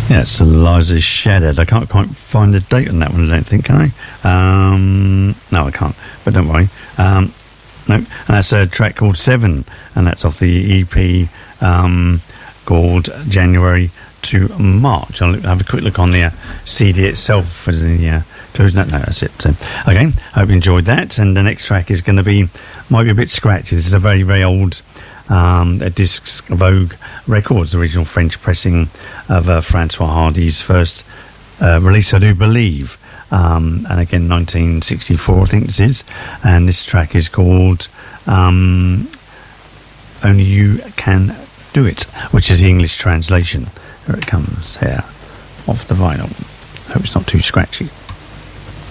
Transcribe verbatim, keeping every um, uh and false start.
Yeah, it's Eliza Shedhead. I can't quite find the date on that one, I don't think, can I? Um, no, I can't, but don't worry. Um, no, and that's a track called Seven, and that's off the E P um, called January to March. I'll have a quick look on the uh, C D itself as the uh, closing that. No, that's it. So, okay, hope you enjoyed that. And the next track is going to be, might be a bit scratchy. This is a very, very old um, a Discs Vogue Records, original French pressing of uh, Francois Hardy's first uh, release, I do believe. Um, and again, nineteen sixty-four, I think this is. And this track is called um, Only You Can Do It, which is the English translation. Here it comes here, off the vinyl. Hope it's not too scratchy.